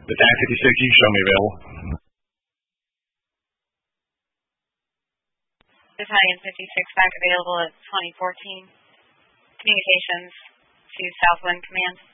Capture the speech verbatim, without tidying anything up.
Battalion fifty-six, you show me available. Battalion fifty-six back available at twenty fourteen. Communications to Southwind Command.